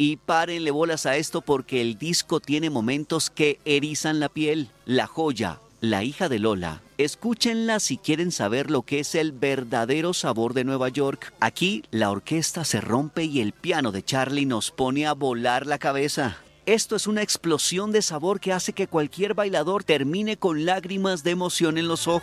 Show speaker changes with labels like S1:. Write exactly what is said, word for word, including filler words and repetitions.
S1: Y párenle bolas a esto porque el disco tiene momentos que erizan la piel. La Joya, La hija de Lola. Escúchenla si quieren saber lo que es el verdadero sabor de Nueva York. Aquí la orquesta se rompe y el piano de Charlie nos pone a volar la cabeza. Esto es una explosión de sabor que hace que cualquier bailador termine con lágrimas de emoción en los ojos.